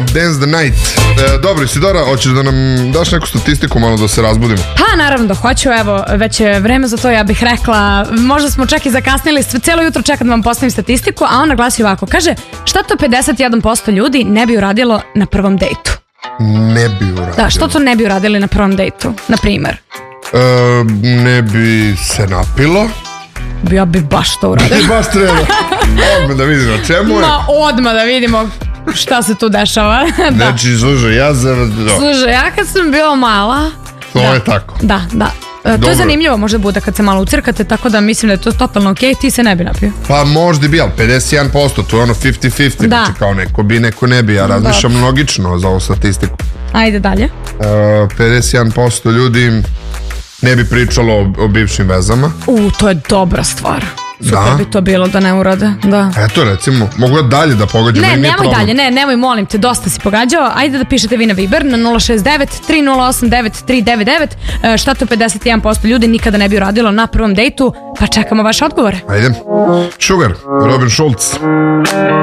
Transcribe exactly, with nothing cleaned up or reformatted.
Dance the Night. E, dobro, Isidora, hoćeš da nam daš neku statistiku malo da se razbudimo? Pa naravno da hoću, evo, već je vreme za to, ja bih rekla, možda smo čak i zakasnili, celo jutro čekam da vam postavim statistiku, a ona glasi ovako, kaže, šta to pedeset jedan posto ljudi ne bi uradilo na prvom dejtu? Ne bi uradilo. Da, što to ne bi uradili na prvom dejtu, na primer? E, ne bi se napilo. Ja bi baš to uradila. Baš treba. Odmah da vidimo čemu je. Ma, odmah da vidimo šta se tu dešava. Da. Znači, služaj, ja za... Služaj, ja kad sam bila mala... To da, je tako. Da, da. E, to Dobro. je zanimljivo možda bude kad se malo ucrkate, tako da mislim da je to totalno okej, ti se ne bi napio. Pa možda bi, ali pedeset jedan posto, to je ono pedeset pedeset, Da. znači kao neko bi, neko ne bi, ja razmišljam logično za ovu statistiku. Ajde dalje. E, pedeset jedan posto ljudi ne bi pričalo o, o bivšim vezama. U, to je dobra stvar. Super Da. bi to bilo da ne urade, da. Eto, recimo, mogu ja dalje da pogađam. Ne, meni nije nemoj problem. dalje, ne, nemoj, molim te, dosta si pogađao. Ajde da pišete vi na Viber na nula šest devet, tri nula osam, devet tri devet devet. E, šta to pedeset jedan posto ljudi nikada ne bi uradilo na prvom dejtu, pa čekamo vaše odgovore. Ajde. Sugar, Robin Schulz.